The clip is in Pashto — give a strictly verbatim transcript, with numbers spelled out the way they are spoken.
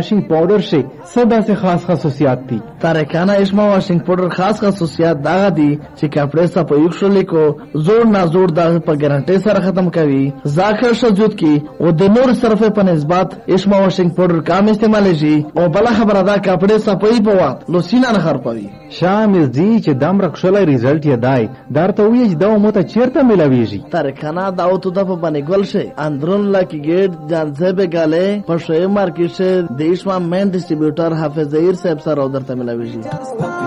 واشنگ پاوډر شي صدا سے خاص خصوصیات دي. تارکانه اشما واشنگ پاوډر خاص خصوصیات دا دي چې کپڑے صفائی شولې کو زور نه زور دا په ګارانټي سره ختم کوي. ذاکر شجود کی او د نور صرفه په نسبت اشما واشنگ پاوډر کم استعمال شي او بل خبره دا کپڑے صفائی په وخت لوسینا نه خر پوي. شامل دي چې دم رخصله ریزلټ یې دای درته وی چې دا مو ته چیرته ملاويږي. تارکانه دا او ته د په باندې ګل شي اندرون لکی گیټ جانځه به غاله په شوی مارکیټ شه د اشما مین ډیسټریبیوټر حافظ ظهیر صاحب سره درته ملاويږي.